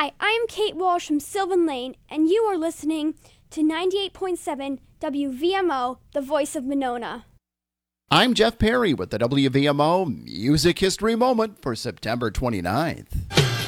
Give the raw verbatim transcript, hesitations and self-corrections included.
Hi, I am Kate Walsh from Sylvan Lane, and you are listening to ninety-eight point seven W V M O, the voice of Monona. I'm Jeff Perry with the W V M O Music History Moment for September twenty-ninth.